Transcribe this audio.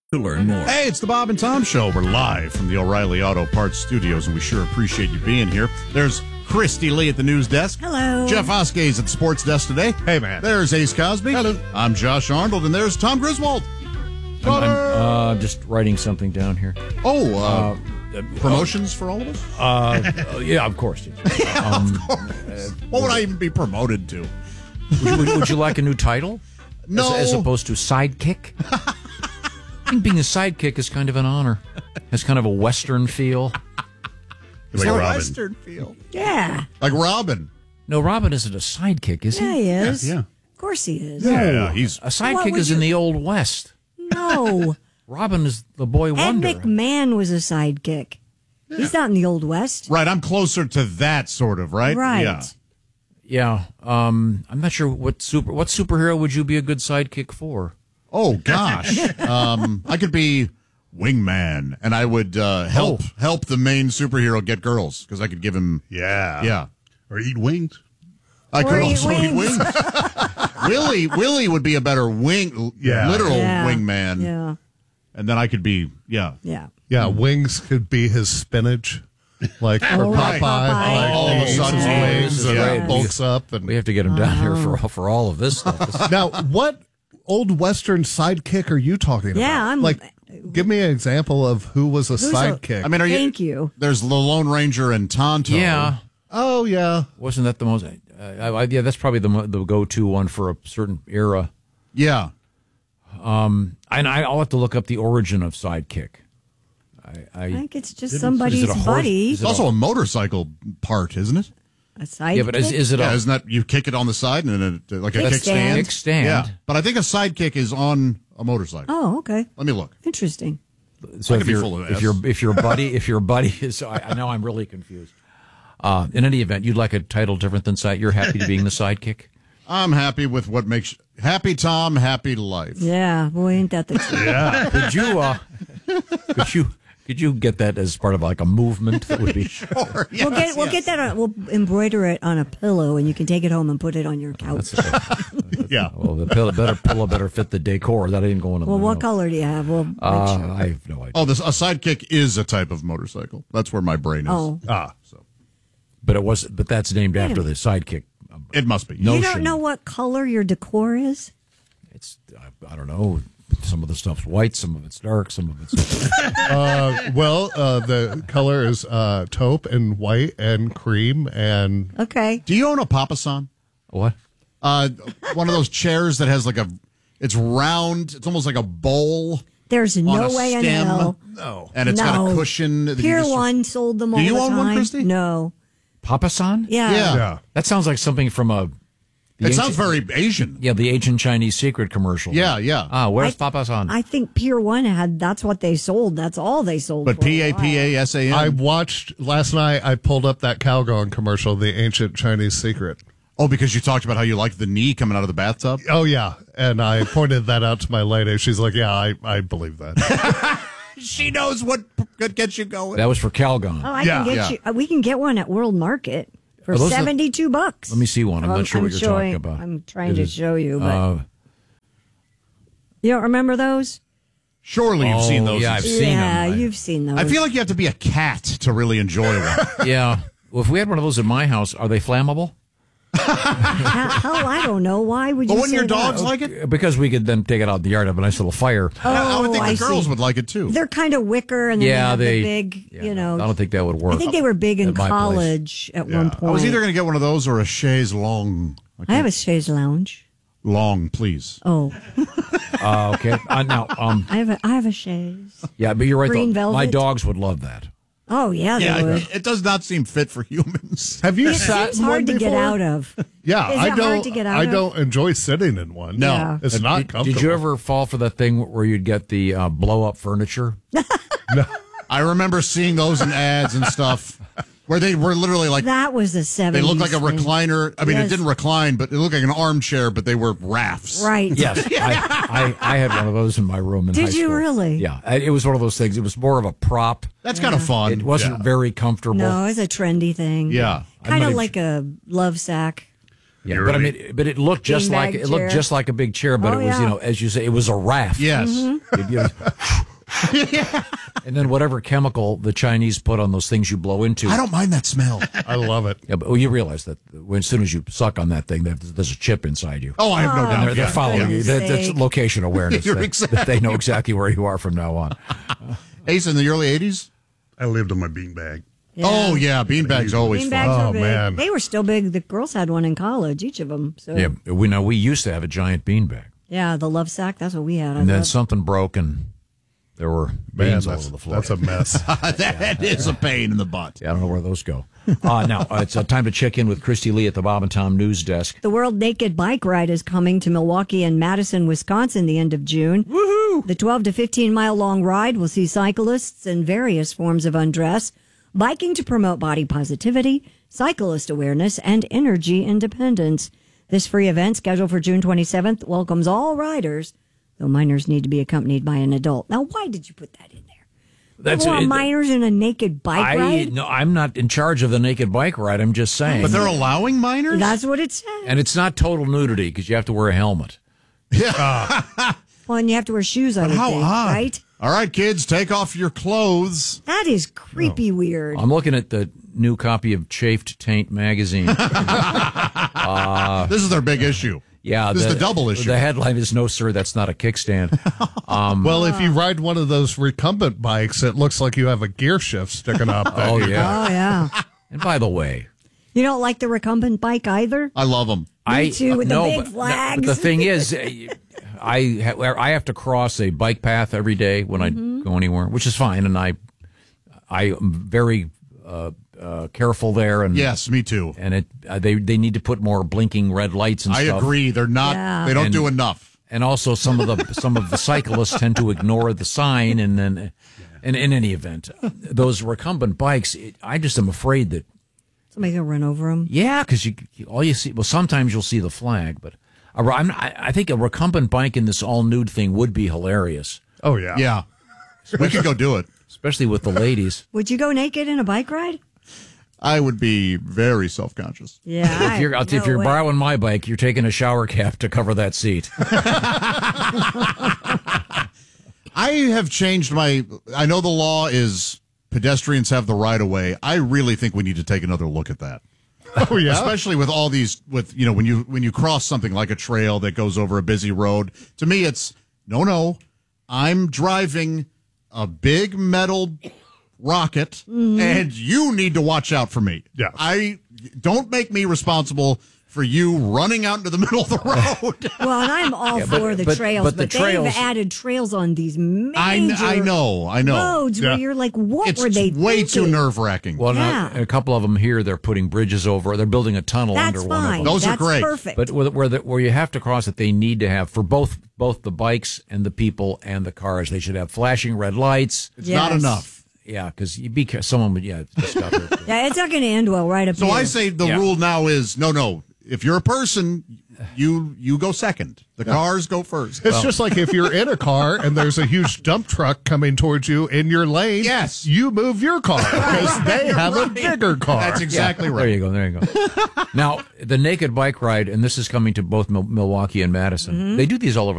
To learn more. Hey, it's the Bob and Tom Show. We're live from the O'Reilly Auto Parts Studios, and we sure appreciate you being here. There's Christy Lee at the news desk. Hello. Jeff Oskay's at the sports desk today. Hey, man. There's Ace Cosby. Hello. I'm Josh Arnold, and there's Tom Griswold. I'm just writing something down here. Promotions for all of us? Yeah, of course. Of course. What would I even be promoted to? Would you like a new title? No. As opposed to sidekick? I think being a sidekick is kind of an honor. Has kind of a Western feel. Like Robin. Western feel. Yeah. Like Robin. No, Robin isn't a sidekick, is he? Yeah, he is. Yeah. Of course he is. Yeah, he's... A sidekick What would is in you- the Old West. No. Robin is the boy Ed wonder. McMahon was a sidekick. He's not in the Old West. Right, I'm closer to that sort of, right? Right. Yeah. Yeah. I'm not sure what superhero would you be a good sidekick for? Oh, gosh. I could be wingman, and I would help the main superhero get girls, because I could give him... Yeah. Yeah. Or eat wings. I Or could eat also eat wings. wings. Willie would be a better literal Yeah. wingman. Yeah. And then I could be, Yeah. Yeah, wings could be his spinach. Like for Oh, Popeye. Popeye. All of a sudden, His wings, wings and yeah. it bulks up. And We have to get him down here for all of this stuff. now, what old Western sidekick are you talking about? Yeah, I'm- like. Give me an example of who was a Who's a- sidekick. I mean, Thank you. There's the Lone Ranger and Tonto. Yeah. oh yeah, Wasn't that the most... yeah, that's probably the go-to one for a certain era. Yeah. And I'll have to look up the origin of sidekick. I think it's just Is somebody's it a horse? buddy. Is It's also a motorcycle part, isn't it? A sidekick. Yeah, but is it Yeah, a isn't that you kick it on the side and then like a Kickstand. kickstand? kickstand? Yeah. But I think a sidekick is on a motorcycle. Oh, okay. Let me look. Interesting. So I if could be your full of if your buddy is, I know I'm really confused. In any event, you'd like a title different than side. You're happy to being the sidekick. I'm happy with what makes happy Tom, happy life. Yeah. Boy, ain't that the truth. yeah. Could you get that as part of like a movement that would be? Or, We'll get that on, we'll embroider it on a pillow and you can take it home and put it on your couch. Yeah. Well, the pillow better fit the decor. That ain't going. Well, what color do you have? We'll make sure. I have no idea. Oh, a sidekick is a type of motorcycle. That's where my brain is. Oh. So But that's named after the sidekick. it must be. You notion. don't know what color your decor is? It's I don't know. Some of the stuff's white, some of it's dark, some of it's. The color is taupe and white and cream and Okay. Do you own a Papasan? What? One of those chairs that has it's round. It's almost like a bowl. There's On no a way in stem. hell. no. And it's got No. a cushion. that you Pier just- 1 sold them all you the own time. one, Christy? No. Papasan? Yeah. Yeah. Yeah. That sounds like something from the It sounds ancient- very Asian. Yeah, the Asian Chinese secret commercial. Yeah, yeah. Where's Papasan? I think Pier 1 that's what they sold. That's all they sold. But for a while. Papasan. I watched last night. I pulled up that Calgon commercial, the ancient Chinese secret. Oh, because you talked about how you liked the knee coming out of the bathtub? Oh yeah, and I pointed that out to my lady. She's like, "Yeah, I believe that." She knows what gets you going. That was for Calgon. Oh, I Yeah. can get Yeah. you. We can get one at World Market for Are those the- $72. Let me see one. I'm not sure what you're showing- talking about. I'm trying It to is, show you, but you don't remember those? Surely you've seen those. yeah, I've seen Yeah, them. you've seen those. I feel like you have to be a cat to really enjoy one. Yeah. Well, if we had one of those at my house, are they flammable? Hell, I don't know. Why would you? But wouldn't say your that? dogs like it? Because we could then take it out in the yard, have a nice little fire. I would think I the girls see. would like it too. They're kind of wicker, and then Yeah, they they have the big. yeah, You know, I don't think that would work. I think they were big in at my place. college at one point. I was either going to get one of those or a chaise long. I have a chaise lounge. Long, please. Oh, Okay. Now, I have a chaise. yeah, but you're right. Green though. My velvet. dogs would love that. Oh yeah, they would. It does not seem fit for humans. Have you It sat seems in one hard to get before? out of. Yeah, Is I it don't. hard to get out I of? don't enjoy sitting in one. No. Yeah. it's not Did comfortable. you ever fall for that thing where you'd get the blow up furniture? I remember seeing those in ads and stuff where they were literally like, That was the 70s. they looked like a thing. recliner. I mean, Yes. it didn't recline, but it looked like an armchair, but they were rafts. Right. Yes, I had one of those in my room in high Did you school. really? Yeah, it was one of those things. It was more of a prop. That's kind of fun. It wasn't very comfortable. No, it's a trendy thing. Yeah. Kind not of even like a love sack. Yeah, but I mean, but it looked just like a big chair, but Oh, it was, yeah. as you say, it was a raft. Yes. And then whatever chemical the Chinese put on those things you blow into. I don't mind that smell. I love it. Yeah, but you realize that as soon as you suck on that thing, there's a chip inside you. Oh, I have no And doubt. they're following you. goodness That's sake. location awareness. You're That they know exactly where you are from now on. Ace, in the early 80s? I lived on my beanbag. Oh, yeah. Beanbags always Beanbags fun. were Oh, big. man. They were still big. The girls had one in college, each of them. So Yeah, we used to have a giant beanbag, yeah, the love sack. That's what we had. and then something broke, and there were Man, beans all that's, over the floor. that's a mess. That is a pain in the butt. Yeah, I don't know where those go. Now it's time to check in with Christy Lee at the Bob and Tom News Desk. The World Naked Bike Ride is coming to Milwaukee and Madison, Wisconsin, the end of June. Woohoo! The 12 to 15 mile long ride will see cyclists in various forms of undress, biking to promote body positivity, cyclist awareness, and energy independence. This free event, scheduled for June 27th, welcomes all riders, though minors need to be accompanied by an adult. Now, why did you put that in there? You want minors in a naked bike ride? No, I'm not in charge of the naked bike ride. I'm just saying. But they're allowing minors? That's what it said. And it's not total nudity because you have to wear a helmet. Well, and you have to wear shoes, I would How think, odd. right? All right, kids, take off your clothes. That is creepy weird. I'm looking at the new copy of Chafed Taint magazine. This is their big issue. Yeah, This is the double issue. The headline is "No, sir, that's not a kickstand." Well, if you ride one of those recumbent bikes, it looks like you have a gear shift sticking up. Oh yeah. Oh, yeah. And by the way, You don't like the recumbent bike either? I love them. I too, with the no, big but- flags. but the thing is, I have to cross a bike path every day when I go anywhere, which is fine, and I am very careful there. And Yes, me too. and they need to put more blinking red lights and I stuff. agree. They're not. Yeah. They don't And- do enough. And also some of the cyclists tend to ignore the sign, and then, and in any event, those recumbent bikes, I just am afraid that Somebody's going to run over them. yeah, because all you see, well, sometimes you'll see the flag, but I think a recumbent bike in this all nude thing would be hilarious, Oh, yeah. Yeah. We could go do it. especially with the ladies. Would you go naked in a bike ride? I would be very self-conscious. Yeah. If you're borrowing my bike, you're taking a shower cap to cover that seat. I have changed my. I know the law is pedestrians have the right of way. I really think we need to take another look at that. Oh, yeah. Especially with all these, when you cross something like a trail that goes over a busy road. To me, it's no. I'm driving a big metal rocket, and you need to watch out for me. Yes. I don't make me responsible for you running out into the middle of the road. Well, and I'm all for the trails, but the they've trails- added trails on these major I know. roads where Yeah. you're like, what It's were they way too thinking? nerve-wracking. Well, Yeah. now, a couple of them here, they're putting bridges over. They're building a tunnel That's under one of fine. them. Those are That's great. perfect. But where you have to cross it, they need to have for both the bikes and the people and the cars. They should have flashing red lights. It's not Yes. enough. Yeah, because someone would stop it. Yeah, it's not going to end well right up So here. I say the Yeah. rule now is no. If you're a person, you go second. The cars go first. It's just like if you're in a car and there's a huge dump truck coming towards you in your lane, Yes. you move your car because they have a bigger car. That's exactly right. There you go. Now, the naked bike ride, and this is coming to both Milwaukee and Madison. They do these all over